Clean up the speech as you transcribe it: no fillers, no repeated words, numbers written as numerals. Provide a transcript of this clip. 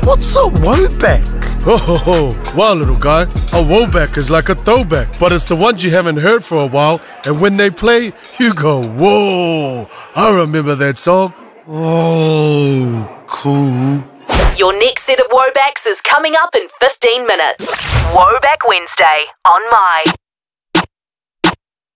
What's a woback? Wow, little guy. A woback is like a throwback, but it's the ones you haven't heard for a while, and when they play, you go, whoa, I remember that song. Oh, cool. Your next set of Wobacks is coming up in 15 minutes. Woback Wednesday on My.